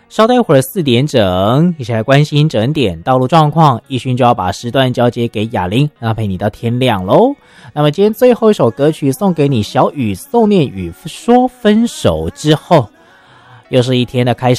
稍待会儿4点整，一起来关心整点道路状况。奕迅就要把时段交接给雅玲，让她陪你到天亮咯。那么今天最后一首歌曲送给你，小雨宋念宇说分手之后，又是一天的开始。